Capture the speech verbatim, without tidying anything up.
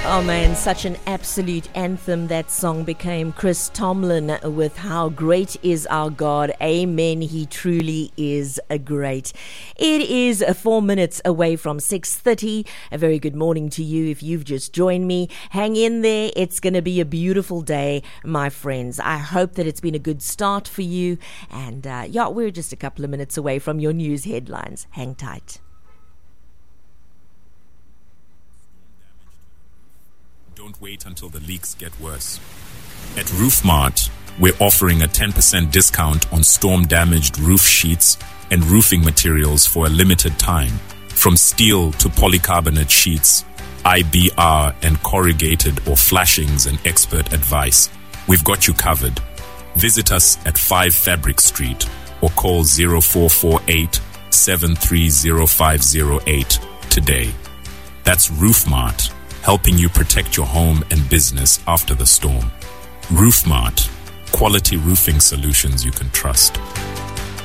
Oh man, such an absolute anthem that song became. Chris Tomlin with How Great Is Our God. Amen, He truly is a great. It is four minutes away from six thirty. A very good morning to you if you've just joined me. Hang in there. It's going to be a beautiful day, my friends. I hope that it's been a good start for you. And uh, yeah, we're just a couple of minutes away from your news headlines. Hang tight. Don't wait until the leaks get worse. At RoofMart, we're offering a ten percent discount on storm-damaged roof sheets and roofing materials for a limited time. From steel to polycarbonate sheets, I B R and corrugated or flashings and expert advice, we've got you covered. Visit us at five Fabric Street or call zero four four eight, seven three zero five zero eight today. That's RoofMart, helping you protect your home and business after the storm. RoofMart, quality roofing solutions you can trust.